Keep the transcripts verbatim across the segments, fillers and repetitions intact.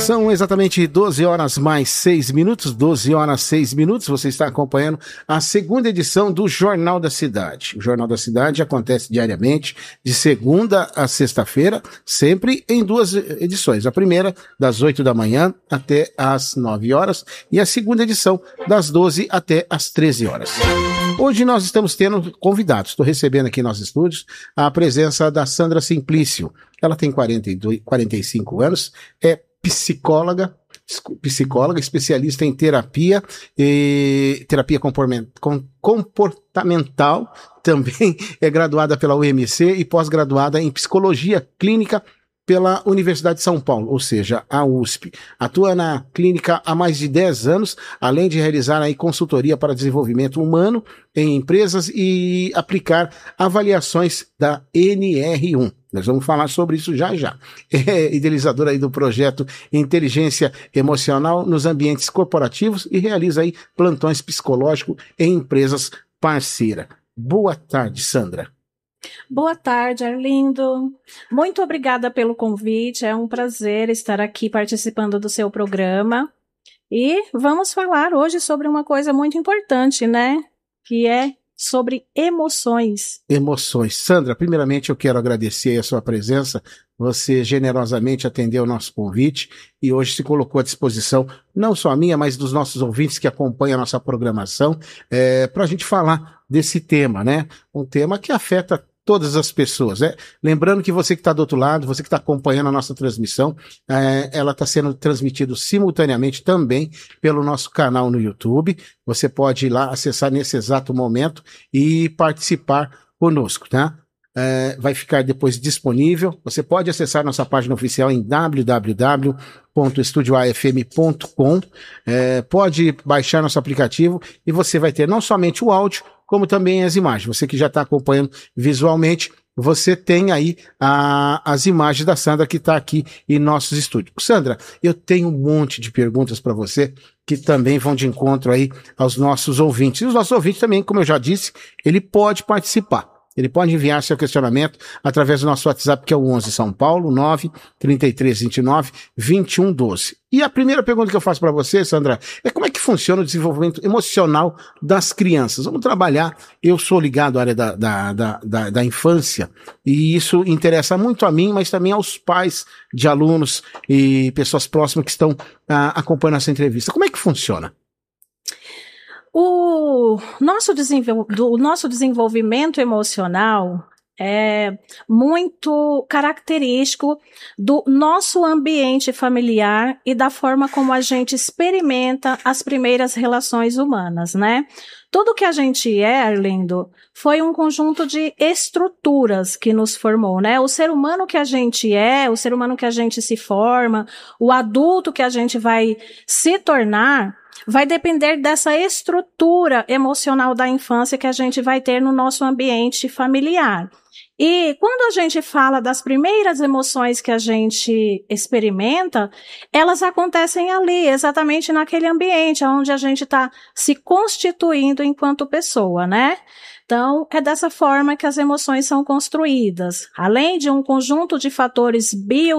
São exatamente doze horas mais seis minutos, doze horas seis minutos. Você está acompanhando a segunda edição do Jornal da Cidade. O Jornal da Cidade acontece diariamente, de segunda a sexta-feira, sempre em duas edições. A primeira, das oito da manhã até às nove horas, e a segunda edição, das doze até às treze horas. Hoje nós estamos tendo convidados. Estou recebendo aqui em nossos estúdios a presença da Sandra Simplício. Ela tem quarenta e dois, quarenta e cinco anos, é psicóloga, psicóloga, especialista em terapia, e terapia comportamental, também é graduada pela U M C e pós-graduada em psicologia clínica pela Universidade de São Paulo, ou seja, a U S P. Atua na clínica há mais de dez anos, além de realizar aí consultoria para desenvolvimento humano em empresas e aplicar avaliações da N R um. Nós vamos falar sobre isso já já. É idealizadora aí do projeto Inteligência Emocional nos ambientes corporativos e realiza aí plantões psicológicos em empresas parceiras. Boa tarde, Sandra. Boa tarde, Arlindo. Muito obrigada pelo convite. É um prazer estar aqui participando do seu programa. E vamos falar hoje sobre uma coisa muito importante, né? Que é sobre emoções. Emoções. Sandra, primeiramente eu quero agradecer a sua presença. Você generosamente atendeu o nosso convite e hoje se colocou à disposição, não só a minha, mas dos nossos ouvintes que acompanham a nossa programação, é, para a gente falar desse tema, né? Um tema que afeta todas as pessoas, né? Lembrando que você que está do outro lado, você que está acompanhando a nossa transmissão, é, ela está sendo transmitida simultaneamente também pelo nosso canal no YouTube. Você pode ir lá acessar nesse exato momento e participar conosco, tá? É, vai ficar depois disponível. Você pode acessar nossa página oficial em w w w ponto estúdio a f m ponto com. É, pode baixar nosso aplicativo e você vai ter não somente o áudio, como também as imagens. Você que já está acompanhando visualmente, você tem aí a, as imagens da Sandra que está aqui em nossos estúdios. Sandra, eu tenho um monte de perguntas para você que também vão de encontro aí aos nossos ouvintes. E os nossos ouvintes também, como eu já disse, ele pode participar. Ele pode enviar seu questionamento através do nosso WhatsApp, que é o onze São Paulo, nove três três dois nove, dois um um dois. E a primeira pergunta que eu faço para você, Sandra, é como é que funciona o desenvolvimento emocional das crianças? Vamos trabalhar, eu sou ligado à área da, da, da, da, da infância, e isso interessa muito a mim, mas também aos pais de alunos e pessoas próximas que estão ah, acompanhando essa entrevista. Como é que funciona? O nosso, desenvol- do, o nosso desenvolvimento emocional é muito característico do nosso ambiente familiar e da forma como a gente experimenta as primeiras relações humanas, né? Tudo que a gente é, Arlindo, foi um conjunto de estruturas que nos formou, né? O ser humano que a gente é, o ser humano que a gente se forma, o adulto que a gente vai se tornar, vai depender dessa estrutura emocional da infância que a gente vai ter no nosso ambiente familiar. E quando a gente fala das primeiras emoções que a gente experimenta, elas acontecem ali, exatamente naquele ambiente onde a gente está se constituindo enquanto pessoa, né? Então, é dessa forma que as emoções são construídas. Além de um conjunto de fatores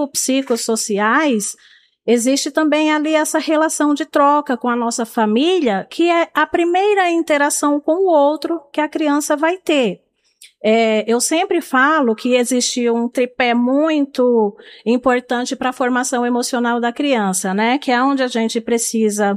biopsicossociais, existe também ali essa relação de troca com a nossa família, que é a primeira interação com o outro que a criança vai ter. É, eu sempre falo que existe um tripé muito importante para a formação emocional da criança, né? Que é onde a gente precisa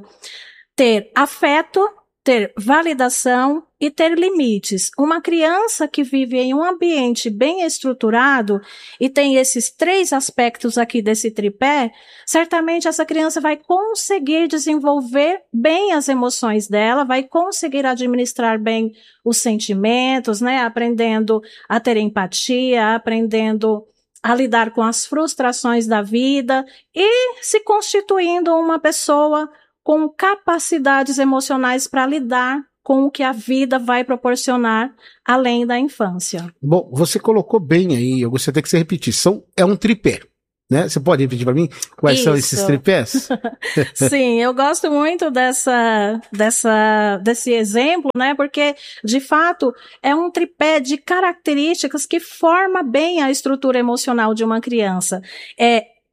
ter afeto, ter validação e ter limites. Uma criança que vive em um ambiente bem estruturado e tem esses três aspectos aqui desse tripé, certamente essa criança vai conseguir desenvolver bem as emoções dela, vai conseguir administrar bem os sentimentos, né? Aprendendo a ter empatia, aprendendo a lidar com as frustrações da vida e se constituindo uma pessoa com capacidades emocionais para lidar com o que a vida vai proporcionar além da infância. Bom, você colocou bem aí, eu gostaria que você repetisse. São, é um tripé, né? Você pode repetir para mim quais Isso. são esses tripés? Sim, eu gosto muito dessa, dessa, desse exemplo, né? Porque, de fato, é um tripé de características que forma bem a estrutura emocional de uma criança. É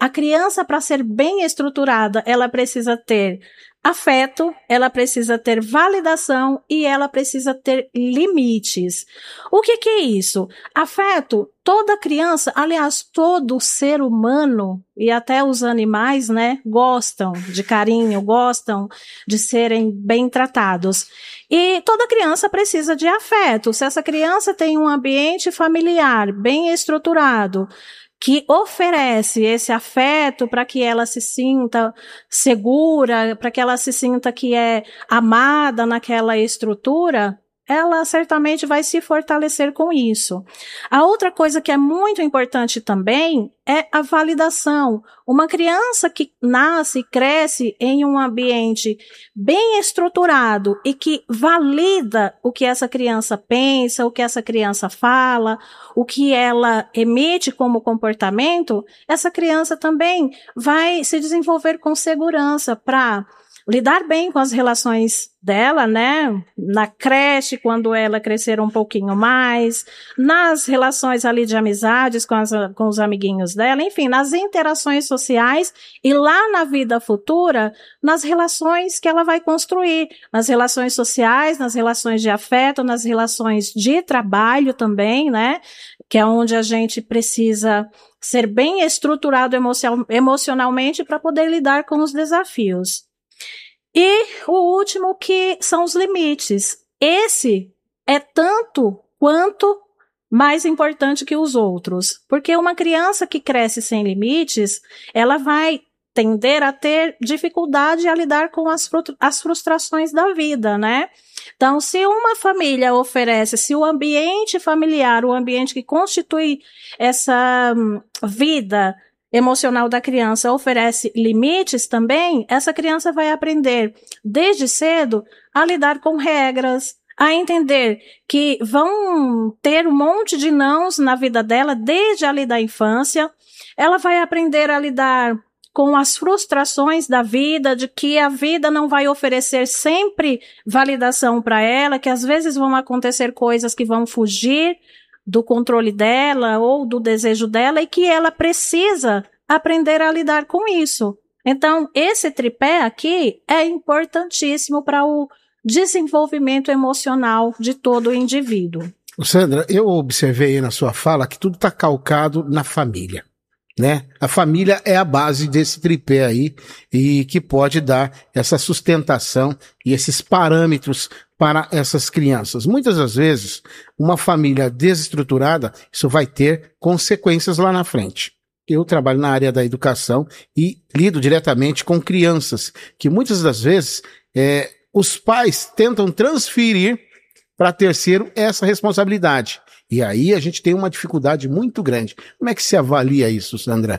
A criança, para ser bem estruturada, ela precisa ter afeto, ela precisa ter validação e ela precisa ter limites. O que que é isso? Afeto, toda criança, aliás, todo ser humano e até os animais, né, gostam de carinho, gostam de serem bem tratados. E toda criança precisa de afeto. Se essa criança tem um ambiente familiar bem estruturado, que oferece esse afeto para que ela se sinta segura, para que ela se sinta que é amada naquela estrutura, ela certamente vai se fortalecer com isso. A outra coisa que é muito importante também é a validação. Uma criança que nasce e cresce em um ambiente bem estruturado e que valida o que essa criança pensa, o que essa criança fala, o que ela emite como comportamento, essa criança também vai se desenvolver com segurança para lidar bem com as relações dela, né? Na creche, quando ela crescer um pouquinho mais, nas relações ali de amizades com, as, com os amiguinhos dela, enfim, nas interações sociais e lá na vida futura, nas relações que ela vai construir, nas relações sociais, nas relações de afeto, nas relações de trabalho também, né? Que é onde a gente precisa ser bem estruturado emocional, emocionalmente para poder lidar com os desafios. E o último que são os limites. Esse é tanto quanto mais importante que os outros. Porque uma criança que cresce sem limites, ela vai tender a ter dificuldade a lidar com as, as frustrações da vida, né? Então, se uma família oferece, se o ambiente familiar, o ambiente que constitui essa hum, vida emocional da criança oferece limites também, essa criança vai aprender desde cedo a lidar com regras, a entender que vão ter um monte de nãos na vida dela desde ali da infância. Ela vai aprender a lidar com as frustrações da vida, de que a vida não vai oferecer sempre validação para ela, que às vezes vão acontecer coisas que vão fugir do controle dela ou do desejo dela e que ela precisa aprender a lidar com isso. Então, esse tripé aqui é importantíssimo para o desenvolvimento emocional de todo o indivíduo. Sandra, eu observei aí na sua fala que tudo está calcado na família, né? A família é a base desse tripé aí e que pode dar essa sustentação e esses parâmetros para essas crianças. Muitas das vezes, uma família desestruturada, isso vai ter consequências lá na frente. Eu trabalho na área da educação e lido diretamente com crianças, que muitas das vezes é, os pais tentam transferir para terceiro essa responsabilidade. E aí a gente tem uma dificuldade muito grande. Como é que se avalia isso, Sandra?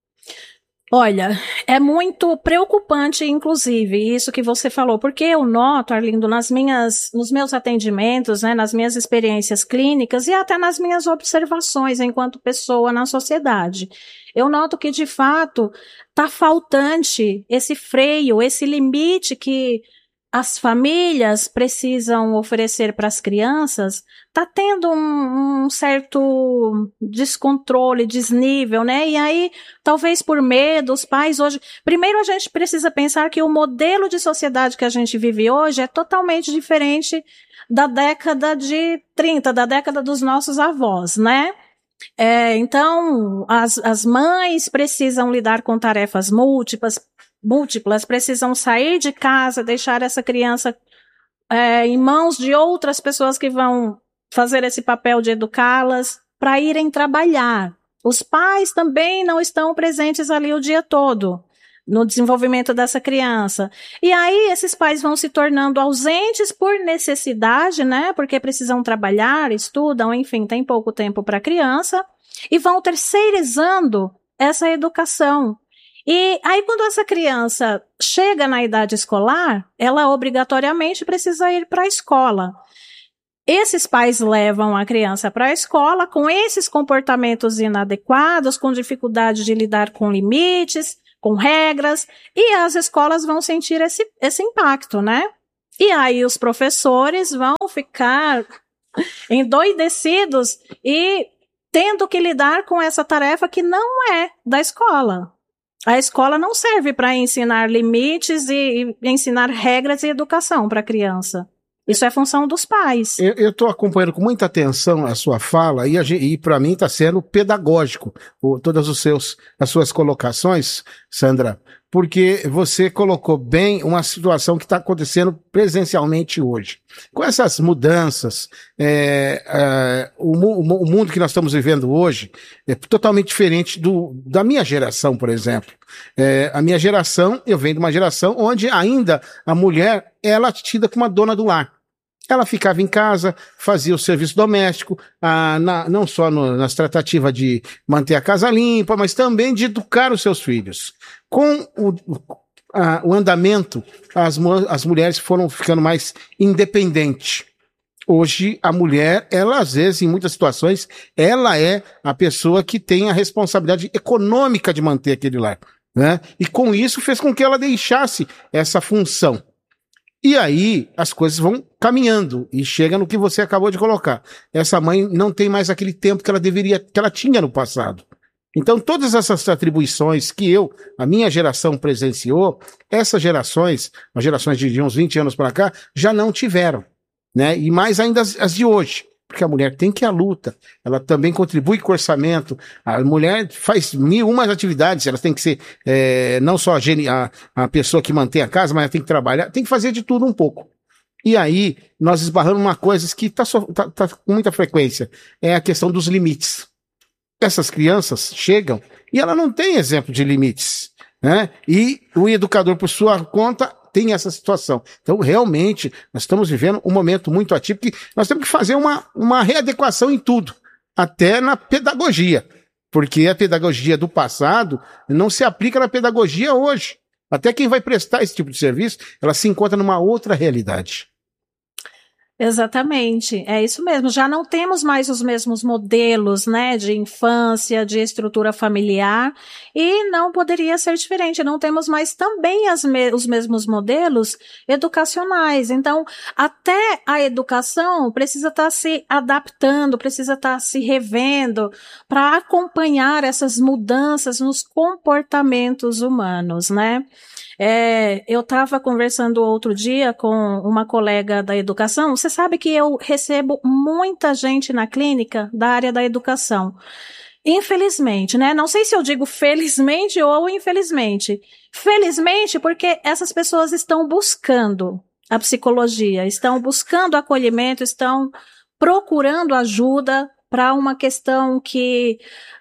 Olha, é muito preocupante, inclusive, isso que você falou, porque eu noto, Arlindo, nas minhas, nos meus atendimentos, né, nas minhas experiências clínicas e até nas minhas observações enquanto pessoa na sociedade. Eu noto que, de fato, está faltante esse freio, esse limite que as famílias precisam oferecer para as crianças, está tendo um, um certo descontrole, desnível, né? E aí, talvez por medo, os pais hoje... Primeiro, a gente precisa pensar que o modelo de sociedade que a gente vive hoje é totalmente diferente da década de trinta, da década dos nossos avós, né? É, então, as, as mães precisam lidar com tarefas múltiplas, múltiplas, precisam sair de casa, deixar essa criança é, em mãos de outras pessoas que vão fazer esse papel de educá-las para irem trabalhar. Os pais também não estão presentes ali o dia todo no desenvolvimento dessa criança. E aí esses pais vão se tornando ausentes por necessidade, né? Porque precisam trabalhar, estudam, enfim, tem pouco tempo para a criança e vão terceirizando essa educação. E aí, quando essa criança chega na idade escolar, ela obrigatoriamente precisa ir para a escola. Esses pais levam a criança para a escola com esses comportamentos inadequados, com dificuldade de lidar com limites, com regras, e as escolas vão sentir esse, esse impacto, né? E aí os professores vão ficar endoidecidos e tendo que lidar com essa tarefa que não é da escola. A escola não serve para ensinar limites e, e ensinar regras e educação para a criança. Isso é função dos pais. Eu estou acompanhando com muita atenção a sua fala e, e para mim está sendo pedagógico o, todas os seus, as suas colocações, Sandra, porque você colocou bem uma situação que está acontecendo presencialmente hoje. Com essas mudanças, é, é, o, o mundo que nós estamos vivendo hoje é totalmente diferente do, da minha geração, por exemplo. É, a minha geração, eu venho de uma geração onde ainda a mulher ela é tida como a dona do lar. Ela ficava em casa, fazia o serviço doméstico, ah, na, não só no, nas tratativas de manter a casa limpa, mas também de educar os seus filhos. Com o, a, o andamento, as, as mulheres foram ficando mais independentes. Hoje, a mulher, ela às vezes, em muitas situações, ela é a pessoa que tem a responsabilidade econômica de manter aquele lar, né? E com isso fez com que ela deixasse essa função. E aí as coisas vão caminhando e chega no que você acabou de colocar. Essa mãe não tem mais aquele tempo que ela deveria, que ela tinha no passado. Então todas essas atribuições que eu, a minha geração presenciou, essas gerações, as gerações de uns vinte anos para cá, já não tiveram, né? E mais ainda as, as de hoje. Porque a mulher tem que ir à luta, ela também contribui com o orçamento, a mulher faz mil umas atividades, ela tem que ser é, não só a, a, a pessoa que mantém a casa, mas ela tem que trabalhar, tem que fazer de tudo um pouco. E aí, nós esbarramos uma coisa que está tá, tá com muita frequência, é a questão dos limites. Essas crianças chegam e ela não tem exemplo de limites, né? E o educador, por sua conta, tem essa situação. Então, realmente, nós estamos vivendo um momento muito atípico que nós temos que fazer uma, uma readequação em tudo, até na pedagogia, porque a pedagogia do passado não se aplica na pedagogia hoje. Até quem vai prestar esse tipo de serviço, ela se encontra numa outra realidade. Exatamente, é isso mesmo. Já não temos mais os mesmos modelos, né, de infância, de estrutura familiar, e não poderia ser diferente. Não temos mais também as me- os mesmos modelos educacionais. Então, até a educação precisa estar se adaptando, precisa estar se revendo para acompanhar essas mudanças nos comportamentos humanos, né? É, eu estava conversando outro dia com uma colega da educação. Você sabe que eu recebo muita gente na clínica da área da educação. Infelizmente, né? Não sei se eu digo felizmente ou infelizmente. Felizmente, porque essas pessoas estão buscando a psicologia, estão buscando acolhimento, estão procurando ajuda para uma questão que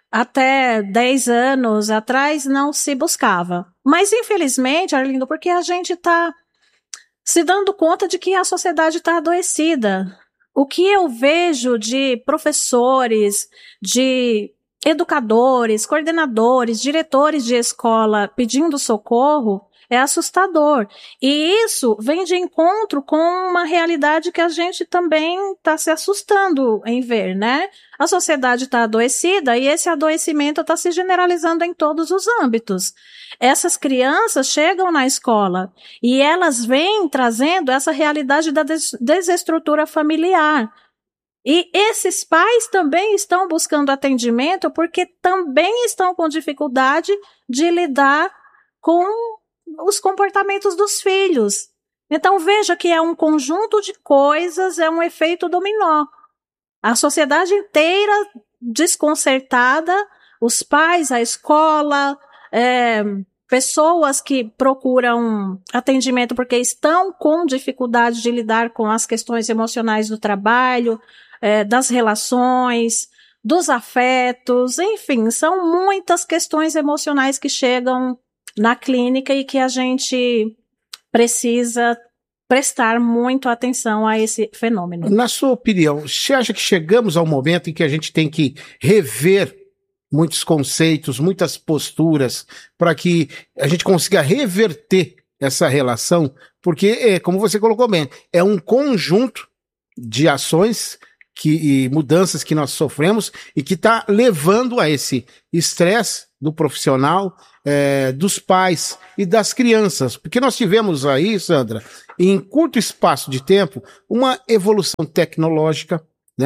até dez anos atrás não se buscava. Mas, infelizmente, Arlindo, porque a gente está se dando conta de que a sociedade está adoecida. O que eu vejo de professores, de educadores, coordenadores, diretores de escola pedindo socorro é assustador. E isso vem de encontro com uma realidade que a gente também está se assustando em ver, né? A sociedade está adoecida e esse adoecimento está se generalizando em todos os âmbitos. Essas crianças chegam na escola e elas vêm trazendo essa realidade da des- desestrutura familiar. E esses pais também estão buscando atendimento porque também estão com dificuldade de lidar com os comportamentos dos filhos. Então veja que é um conjunto de coisas, é um efeito dominó. A sociedade inteira desconcertada, os pais, a escola, é, pessoas que procuram atendimento porque estão com dificuldade de lidar com as questões emocionais do trabalho, é, das relações, dos afetos, enfim, são muitas questões emocionais que chegam na clínica e que a gente precisa prestar muito atenção a esse fenômeno. Na sua opinião, você acha que chegamos ao momento em que a gente tem que rever muitos conceitos, muitas posturas, para que a gente consiga reverter essa relação? Porque, como você colocou bem, é um conjunto de ações que, e mudanças que nós sofremos e que está levando a esse estresse do profissional, é, dos pais e das crianças. Porque nós tivemos aí, Sandra, em curto espaço de tempo, uma evolução tecnológica, né?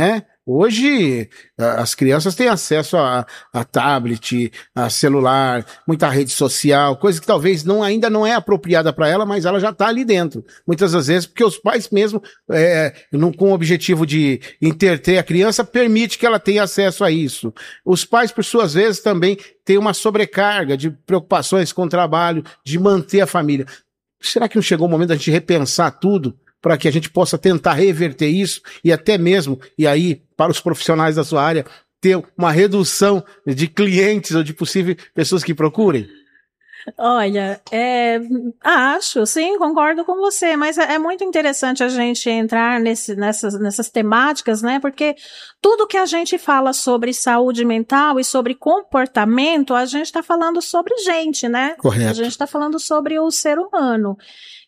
Hoje, as crianças têm acesso a, a tablet, a celular, muita rede social, coisa que talvez não, ainda não é apropriada para ela, mas ela já está ali dentro. Muitas das vezes, porque os pais mesmo, é, não, com o objetivo de interter a criança, permite que ela tenha acesso a isso. Os pais, por suas vezes, também têm uma sobrecarga de preocupações com o trabalho, de manter a família. Será que não chegou o momento da gente repensar tudo para que a gente possa tentar reverter isso e até mesmo, e aí, para os profissionais da sua área, ter uma redução de clientes ou de possíveis pessoas que procurem? Olha, é, acho, sim, concordo com você, mas é, é muito interessante a gente entrar nesse, nessas, nessas temáticas, né? Porque tudo que a gente fala sobre saúde mental e sobre comportamento, a gente está falando sobre gente, né? Correto. A gente está falando sobre o ser humano.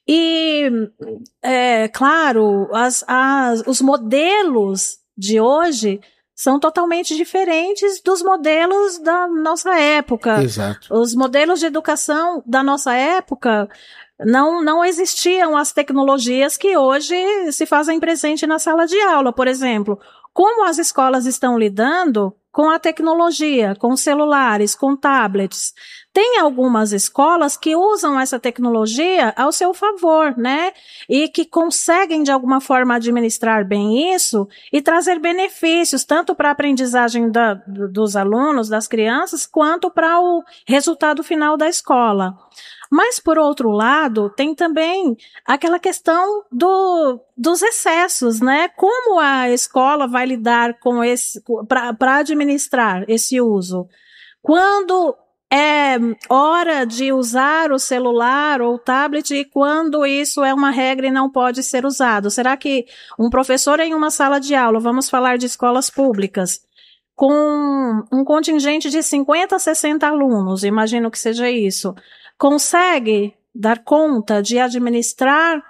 E, é claro, as, as, os modelos de hoje são totalmente diferentes dos modelos da nossa época. Exato. Os modelos de educação da nossa época não, não existiam as tecnologias que hoje se fazem presente na sala de aula, por exemplo. Como as escolas estão lidando com a tecnologia, com celulares, com tablets? Tem algumas escolas que usam essa tecnologia ao seu favor, né? E que conseguem, de alguma forma, administrar bem isso e trazer benefícios, tanto para a aprendizagem da, dos alunos, das crianças, quanto para o resultado final da escola. Mas, por outro lado, tem também aquela questão do, dos excessos, né? Como a escola vai lidar com esse, para administrar esse uso? Quando é hora de usar o celular ou o tablet e quando isso é uma regra e não pode ser usado? Será que um professor em uma sala de aula, vamos falar de escolas públicas, com um contingente de cinquenta, sessenta alunos, imagino que seja isso, consegue dar conta de administrar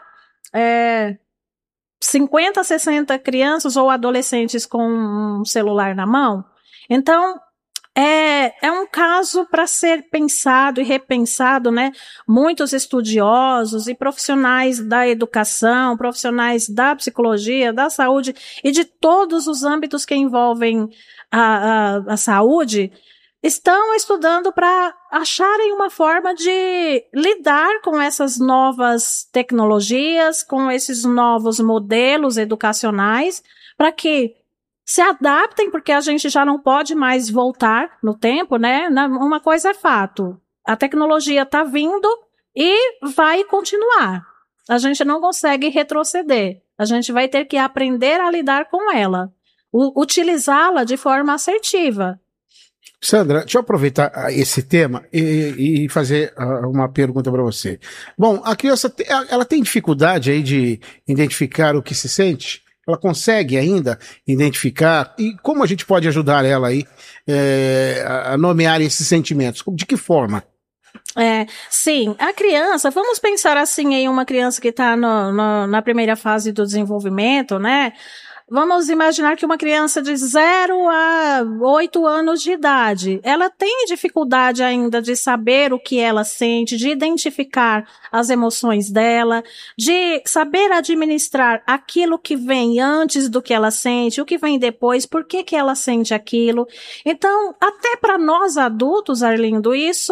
é, cinquenta, sessenta crianças ou adolescentes com um celular na mão? Então, é, é um caso para ser pensado e repensado, né? Muitos estudiosos e profissionais da educação, profissionais da psicologia, da saúde e de todos os âmbitos que envolvem a, a, a saúde, estão estudando para acharem uma forma de lidar com essas novas tecnologias, com esses novos modelos educacionais, para que se adaptem, porque a gente já não pode mais voltar no tempo, né? Uma coisa é fato, a tecnologia está vindo e vai continuar. A gente não consegue retroceder. A gente vai ter que aprender a lidar com ela, utilizá-la de forma assertiva. Sandra, deixa eu aproveitar esse tema e, e fazer uma pergunta para você. Bom, a criança, ela tem dificuldade aí de identificar o que se sente? Ela consegue ainda identificar? E como a gente pode ajudar ela aí é, a nomear esses sentimentos? De que forma? É, sim, a criança, vamos pensar assim em uma criança que está na primeira fase do desenvolvimento, né? Vamos imaginar que uma criança de zero a oito anos de idade, ela tem dificuldade ainda de saber o que ela sente, de identificar as emoções dela, de saber administrar aquilo que vem antes do que ela sente, o que vem depois, por que que ela sente aquilo. Então, até para nós adultos, Arlindo, isso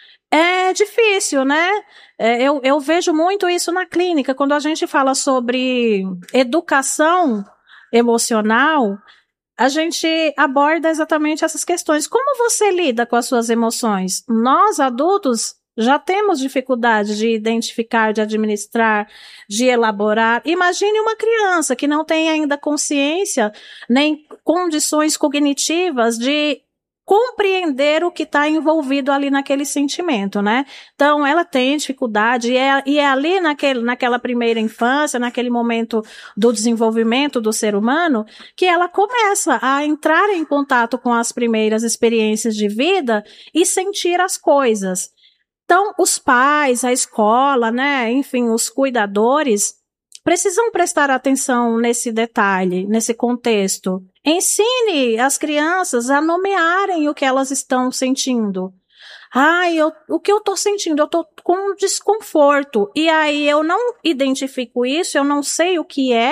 é difícil, né? É, eu, eu vejo muito isso na clínica, quando a gente fala sobre educação emocional, a gente aborda exatamente essas questões. Como você lida com as suas emoções? Nós, adultos, já temos dificuldade de identificar, de administrar, de elaborar. Imagine uma criança que não tem ainda consciência, nem condições cognitivas de compreender o que está envolvido ali naquele sentimento, né? Então, ela tem dificuldade e é, e é ali naquele, naquela primeira infância, naquele momento do desenvolvimento do ser humano, que ela começa a entrar em contato com as primeiras experiências de vida e sentir as coisas. Então, os pais, a escola, né? Enfim, os cuidadores precisam prestar atenção nesse detalhe, nesse contexto. Ensine as crianças a nomearem o que elas estão sentindo. Ah, eu, o que eu estou sentindo? Eu estou com desconforto. E aí eu não identifico isso, eu não sei o que é,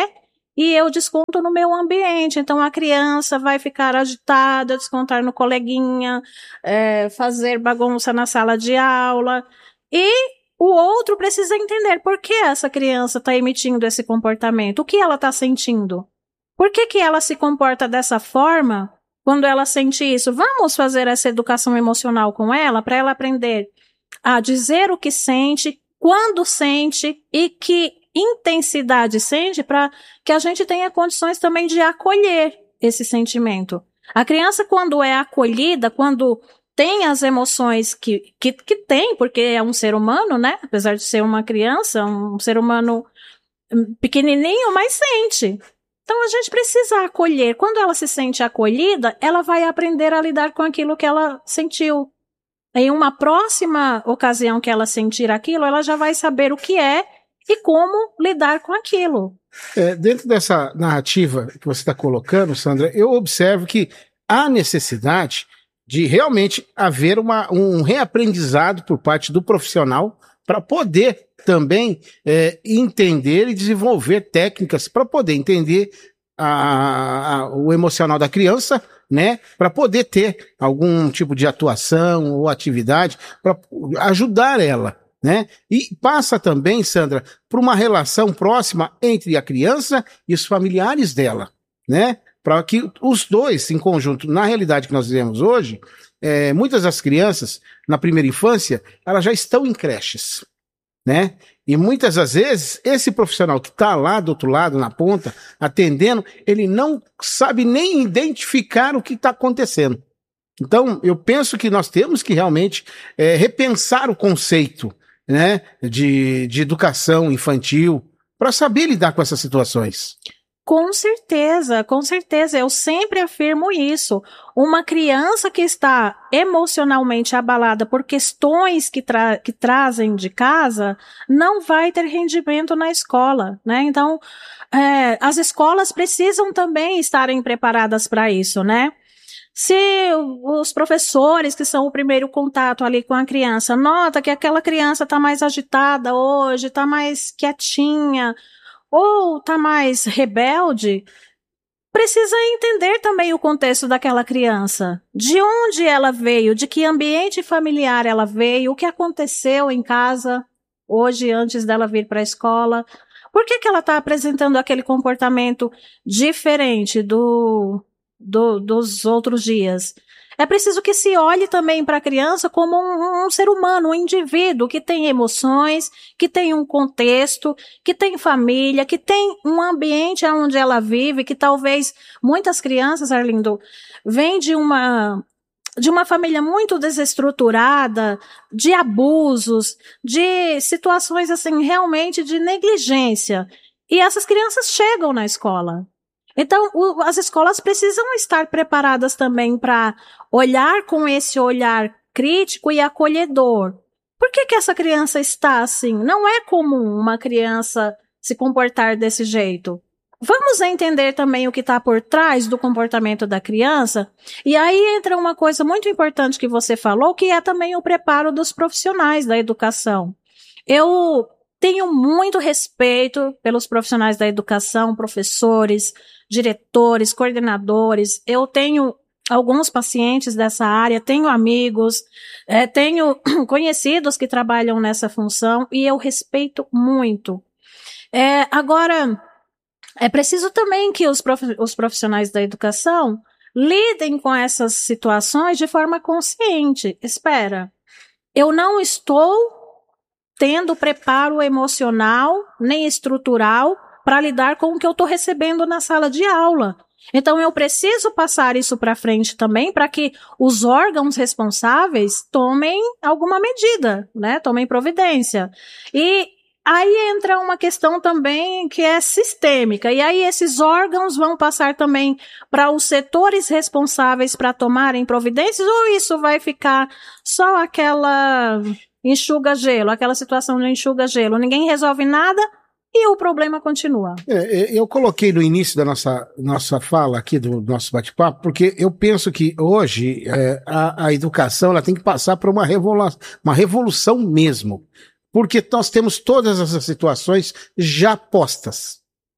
e eu desconto no meu ambiente. Então a criança vai ficar agitada, descontar no coleguinha, é, fazer bagunça na sala de aula, e o outro precisa entender por que essa criança está emitindo esse comportamento, o que ela está sentindo. Por que que ela se comporta dessa forma quando ela sente isso? Vamos fazer essa educação emocional com ela, para ela aprender a dizer o que sente, quando sente e que intensidade sente, para que a gente tenha condições também de acolher esse sentimento. A criança, quando é acolhida, quando tem as emoções que, que, que tem, porque é um ser humano, né? Apesar de ser uma criança, um ser humano pequenininho, mas sente. Então a gente precisa acolher. Quando ela se sente acolhida, ela vai aprender a lidar com aquilo que ela sentiu. Em uma próxima ocasião que ela sentir aquilo, ela já vai saber o que é e como lidar com aquilo. É, dentro dessa narrativa que você está colocando, Sandra, eu observo que há necessidade de realmente haver uma, um reaprendizado por parte do profissional para poder também é, entender e desenvolver técnicas para poder entender a, a, o emocional da criança, né, para poder ter algum tipo de atuação ou atividade para ajudar ela, né? E passa também, Sandra, por uma relação próxima entre a criança e os familiares dela, né? Para que os dois, em conjunto, na realidade que nós vivemos hoje, é, muitas das crianças, na primeira infância, elas já estão em creches, né? E muitas das vezes, esse profissional que está lá do outro lado, na ponta, atendendo, ele não sabe nem identificar o que está acontecendo. Então, eu penso que nós temos que realmente é, repensar o conceito, né, de, de educação infantil para saber lidar com essas situações. Com certeza, com certeza, eu sempre afirmo isso. Uma criança que está emocionalmente abalada por questões que, tra- que trazem de casa, não vai ter rendimento na escola, né? Então, é, as escolas precisam também estarem preparadas para isso, né? Se os professores, que são o primeiro contato ali com a criança, nota que aquela criança está mais agitada hoje, está mais quietinha, ou está mais rebelde, precisa entender também o contexto daquela criança. De onde ela veio, de que ambiente familiar ela veio, o que aconteceu em casa hoje antes dela vir para a escola. Por que que ela está apresentando aquele comportamento diferente do, do, dos outros dias? É preciso que se olhe também para a criança como um, um ser humano, um indivíduo que tem emoções, que tem um contexto, que tem família, que tem um ambiente onde ela vive, que talvez muitas crianças, Arlindo, vêm de uma, de uma família muito desestruturada, de abusos, de situações assim realmente de negligência. E essas crianças chegam na escola. Então, o, as escolas precisam estar preparadas também para olhar com esse olhar crítico e acolhedor. Por que que essa criança está assim? Não é comum uma criança se comportar desse jeito. Vamos entender também o que está por trás do comportamento da criança. E aí entra uma coisa muito importante que você falou, que é também o preparo dos profissionais da educação. Eu tenho muito respeito pelos profissionais da educação, professores, diretores, coordenadores. Eu tenho alguns pacientes dessa área, tenho amigos, é, tenho conhecidos que trabalham nessa função e eu respeito muito. É, agora, é preciso também que os, prof, os profissionais da educação lidem com essas situações de forma consciente. Espera, eu não estou tendo preparo emocional nem estrutural para lidar com o que eu estou recebendo na sala de aula. Então, eu preciso passar isso para frente também para que os órgãos responsáveis tomem alguma medida, né? Tomem providência. E aí entra uma questão também que é sistêmica. E aí esses órgãos vão passar também para os setores responsáveis para tomarem providências, ou isso vai ficar só aquela enxuga-gelo, aquela situação de enxuga-gelo? Ninguém resolve nada e o problema continua. É, eu coloquei no início da nossa, nossa fala aqui, do nosso bate-papo, porque eu penso que hoje é, a, a educação ela tem que passar por uma revolução, uma revolução mesmo. Porque nós temos todas essas situações já postas.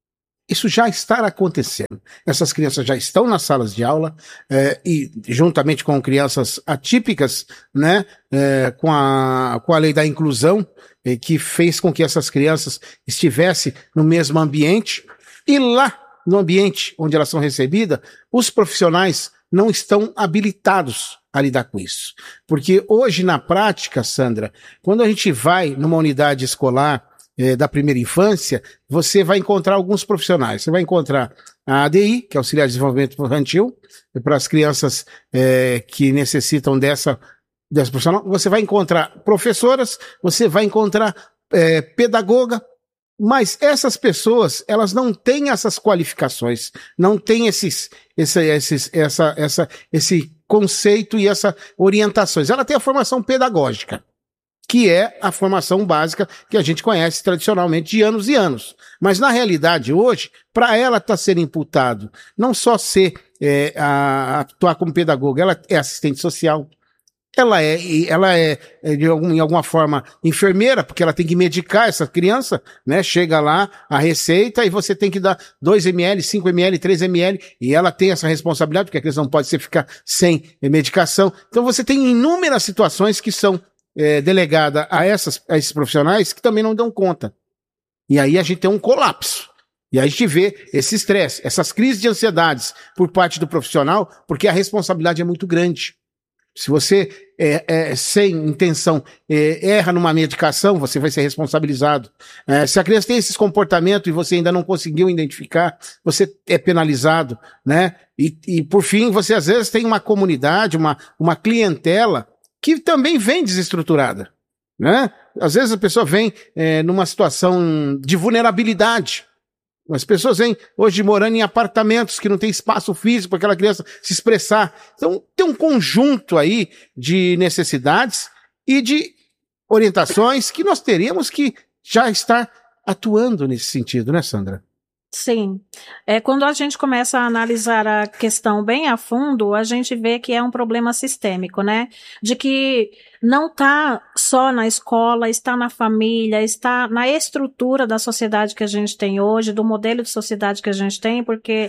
Isso já está acontecendo. Essas crianças já estão nas salas de aula, é, e juntamente com crianças atípicas, né, é, com, a, com a lei da inclusão, é, que fez com que essas crianças estivessem no mesmo ambiente, e lá no ambiente onde elas são recebidas, os profissionais não estão habilitados a lidar com isso. Porque hoje, na prática, Sandra, quando a gente vai numa unidade escolar eh, da primeira infância, você vai encontrar alguns profissionais. Você vai encontrar a A D I, que é Auxiliar de Desenvolvimento Infantil, para as crianças eh, que necessitam dessa, dessa profissional. Você vai encontrar professoras, você vai encontrar eh, pedagoga, mas essas pessoas, elas não têm essas qualificações, não têm esses, esse, esses, essa, essa, esse conceito e essas orientações. Ela tem a formação pedagógica, que é a formação básica que a gente conhece tradicionalmente de anos e anos. Mas na realidade hoje, para ela estar tá sendo imputado, não só ser, é, a, atuar como pedagoga, ela é assistente social, ela é, ela é, é de algum, em alguma forma enfermeira, porque ela tem que medicar essa criança, né? Chega lá a receita e você tem que dar dois mililitros, cinco mililitros, três mililitros, e ela tem essa responsabilidade, porque a criança não pode ser ficar sem medicação. Então você tem inúmeras situações que são é, delegadas a, essas, a esses profissionais que também não dão conta. E aí a gente tem um colapso. E aí a gente vê esse estresse, essas crises de ansiedades por parte do profissional, porque a responsabilidade é muito grande. Se você, é, é, sem intenção, é, erra numa medicação, você vai ser responsabilizado. É, se a criança tem esses comportamentos e você ainda não conseguiu identificar, você é penalizado, né? E, e por fim, você às vezes tem uma comunidade, uma, uma clientela que também vem desestruturada, né? Às vezes a pessoa vem é, numa situação de vulnerabilidade. As pessoas vêm hoje morando em apartamentos que não tem espaço físico para aquela criança se expressar. Então, tem um conjunto aí de necessidades e de orientações que nós teríamos que já estar atuando nesse sentido, né, Sandra? Sim. É, quando a gente começa a analisar a questão bem a fundo, a gente vê que é um problema sistêmico, né? De que não está só na escola, está na família, está na estrutura da sociedade que a gente tem hoje, do modelo de sociedade que a gente tem, porque,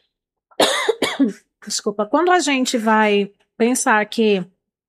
desculpa, quando a gente vai pensar que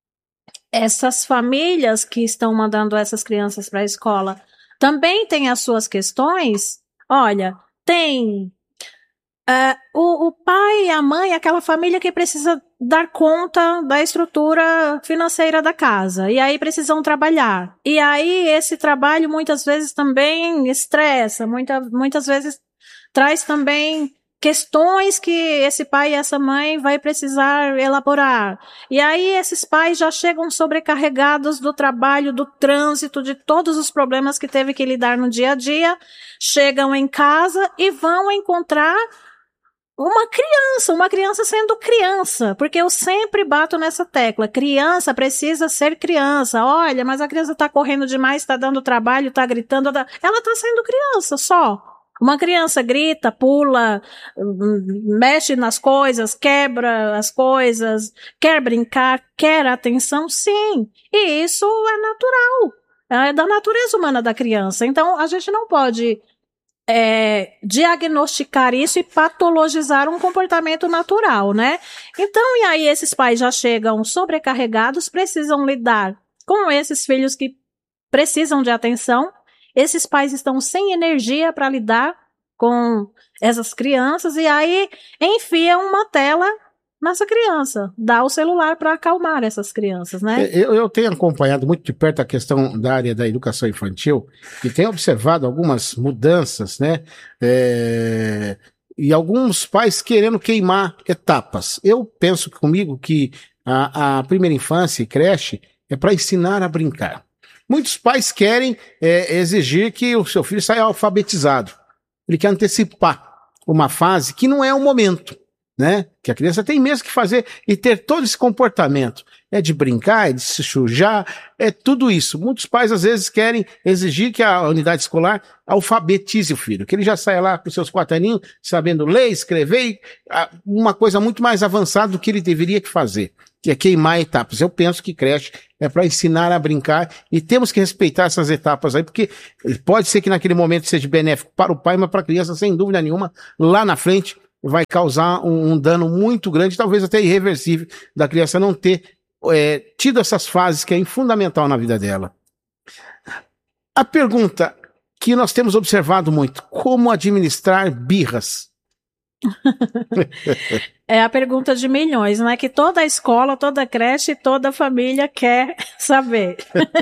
essas famílias que estão mandando essas crianças para a escola também têm as suas questões, olha, tem uh, o, o pai e a mãe, aquela família que precisa dar conta da estrutura financeira da casa, e aí precisam trabalhar. E aí esse trabalho muitas vezes também estressa, muita, muitas vezes traz também questões que esse pai e essa mãe vai precisar elaborar. E aí esses pais já chegam sobrecarregados do trabalho, do trânsito, de todos os problemas que teve que lidar no dia a dia, chegam em casa e vão encontrar uma criança, uma criança sendo criança, porque eu sempre bato nessa tecla, criança precisa ser criança, olha, mas a criança tá correndo demais, tá dando trabalho, tá gritando, ela tá sendo criança só. Uma criança grita, pula, mexe nas coisas, quebra as coisas, quer brincar, quer atenção, sim. E isso é natural, é da natureza humana da criança. Então, a gente não pode é, diagnosticar isso e patologizar um comportamento natural, né? Então, e aí esses pais já chegam sobrecarregados, precisam lidar com esses filhos que precisam de atenção. Esses pais estão sem energia para lidar com essas crianças e aí enfiam uma tela nessa criança, dá o celular para acalmar essas crianças, né? Eu, eu tenho acompanhado muito de perto a questão da área da educação infantil e tenho observado algumas mudanças, né? É, e alguns pais querendo queimar etapas. Eu penso comigo que a, a primeira infância e creche é para ensinar a brincar. Muitos pais querem é, exigir que o seu filho saia alfabetizado. Ele quer antecipar uma fase que não é o momento, né? Que a criança tem mesmo que fazer e ter todo esse comportamento. é de brincar, é de se sujar, é tudo isso. Muitos pais, às vezes, querem exigir que a unidade escolar alfabetize o filho, que ele já saia lá com seus quatro aninhos, sabendo ler, escrever, uma coisa muito mais avançada do que ele deveria fazer, que é queimar etapas. Eu penso que creche é para ensinar a brincar e temos que respeitar essas etapas aí, porque pode ser que naquele momento seja benéfico para o pai, mas para a criança, sem dúvida nenhuma, lá na frente vai causar um, um dano muito grande, talvez até irreversível, da criança não ter é, tido essas fases que é fundamental na vida dela. A pergunta que nós temos observado muito, como administrar birras? É a pergunta de milhões, não é? Que toda escola, toda creche, toda família quer saber.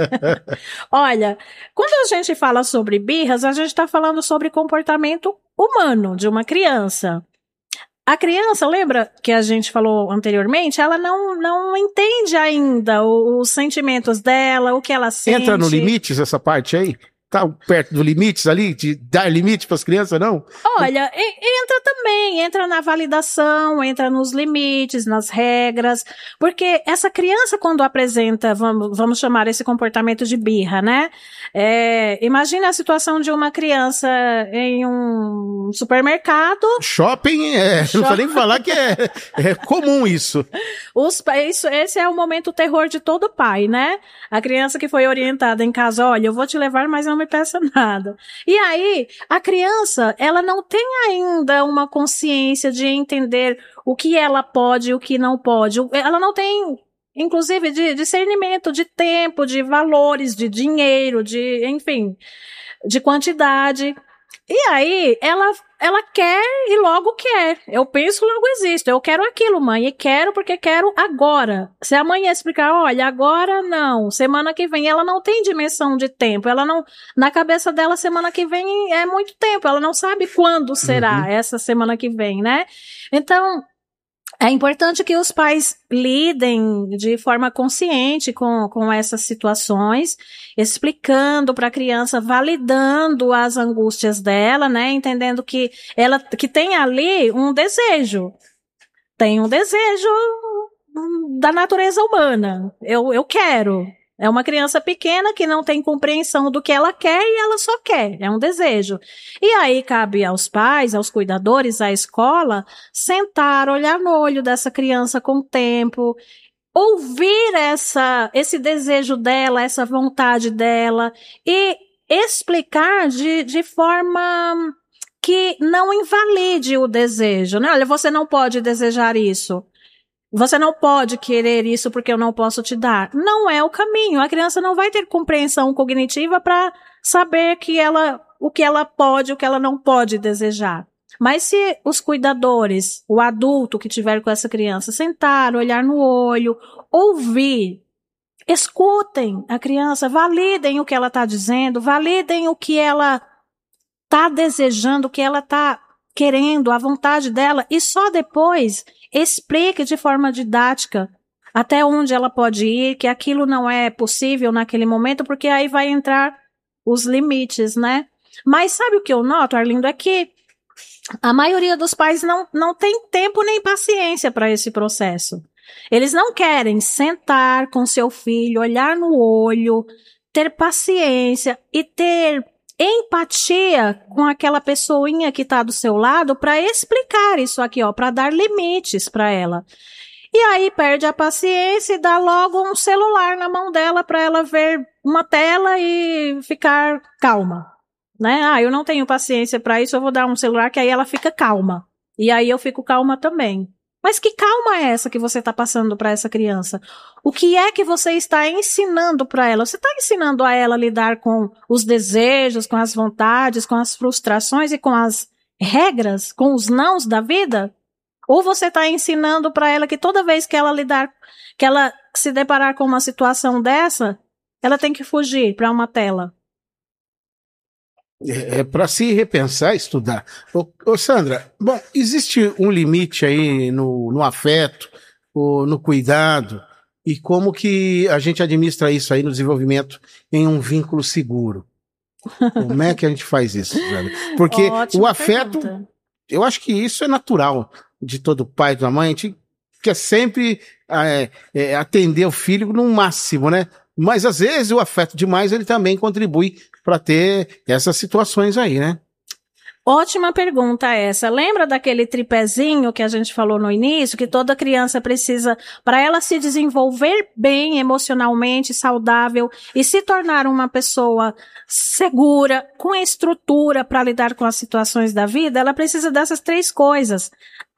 Olha, quando a gente fala sobre birras, a gente está falando sobre comportamento humano de uma criança. A criança, lembra que a gente falou anteriormente, ela não, não entende ainda os, os sentimentos dela, o que ela sente. Entra no limites essa parte aí? Tá perto do limites ali, de dar limite para as crianças, não? Olha, e, entra também, entra na validação, entra nos limites, nas regras, porque essa criança quando apresenta, vamos, vamos chamar esse comportamento de birra, né? É, imagina a situação de uma criança em um supermercado. Shopping, é, Shopping. Não precisa nem falar que é, é comum isso. Os, isso. Esse é o momento terror de todo pai, né? A criança que foi orientada em casa, olha, eu vou te levar, mas não me peça nada. E aí, a criança, ela não tem ainda uma consciência de entender o que ela pode e o que não pode. Ela não tem, inclusive, de discernimento de tempo, de valores, de dinheiro, de, enfim, de quantidade. E aí, ela, ela quer e logo quer. Eu penso, logo existo. Eu quero aquilo, mãe. E quero porque quero agora. Se a mãe explicar, olha, agora não. Semana que vem, ela não tem dimensão de tempo. Ela não, na cabeça dela, semana que vem é muito tempo. Ela não sabe quando será uhum. essa semana que vem, né? Então, é importante que os pais lidem de forma consciente com, com essas situações, explicando para a criança, validando as angústias dela, né? Entendendo que ela que tem ali um desejo. Tem um desejo da natureza humana. Eu, eu quero. É uma criança pequena que não tem compreensão do que ela quer e ela só quer. É um desejo. E aí cabe aos pais, aos cuidadores, à escola, sentar, olhar no olho dessa criança com o tempo, ouvir essa, esse desejo dela, essa vontade dela e explicar de, de forma que não invalide o desejo, né? Olha, você não pode desejar isso. Você não pode querer isso porque eu não posso te dar. Não é o caminho. A criança não vai ter compreensão cognitiva para saber que ela, o que ela pode, o que ela não pode desejar. Mas se os cuidadores, o adulto que tiver com essa criança, sentar, olhar no olho, ouvir, escutem a criança, validem o que ela está dizendo, validem o que ela está desejando, o que ela está querendo, a vontade dela, e só depois explique de forma didática até onde ela pode ir, que aquilo não é possível naquele momento, porque aí vai entrar os limites, né? Mas sabe o que eu noto, Arlindo, é que a maioria dos pais não, não tem tempo nem paciência para esse processo. Eles não querem sentar com seu filho, olhar no olho, ter paciência e ter empatia com aquela pessoinha que está do seu lado para explicar isso aqui, ó, para dar limites para ela. E aí perde a paciência e dá logo um celular na mão dela para ela ver uma tela e ficar calma, né? Ah, eu não tenho paciência para isso, eu vou dar um celular que aí ela fica calma. E aí eu fico calma também. Mas que calma é essa que você está passando para essa criança? O que é que você está ensinando para ela? Você está ensinando a ela a lidar com os desejos, com as vontades, com as frustrações e com as regras, com os nãos da vida? Ou você está ensinando para ela que toda vez que ela lidar, que ela se deparar com uma situação dessa, ela tem que fugir para uma tela? É, é para se repensar, estudar. Ô, ô Sandra, bom, existe um limite aí no, no afeto, ou no cuidado, e como que a gente administra isso aí no desenvolvimento em um vínculo seguro? Como é que a gente faz isso, Sandra? Porque o afeto, pergunta. Eu acho que isso é natural de todo pai e da mãe, a gente quer sempre é, é, atender o filho no máximo, né? Mas às vezes o afeto demais ele também contribui para ter essas situações aí, né? Ótima pergunta essa. Lembra daquele tripézinho que a gente falou no início, que toda criança precisa, para ela se desenvolver bem emocionalmente, saudável e se tornar uma pessoa segura, com estrutura para lidar com as situações da vida, ela precisa dessas três coisas.